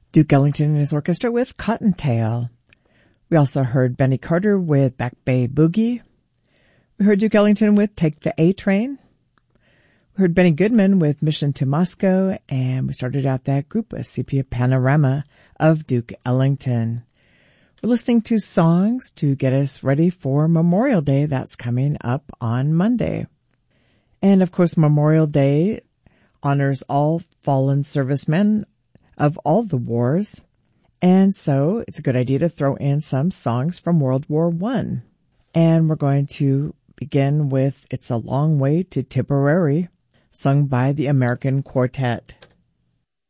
Duke Ellington and his orchestra with Cottontail. We also heard Benny Carter with Back Bay Boogie. We heard Duke Ellington with Take the A Train. We heard Benny Goodman with Mission to Moscow, and we started out that group with Sepia Panorama of Duke Ellington. We're listening to songs to get us ready for Memorial Day. That's coming up on Monday. And of course, Memorial Day honors all fallen servicemen of all the wars. And so it's a good idea to throw in some songs from World War I. And we're going to begin with It's a Long Way to Tipperary, sung by the American Quartet.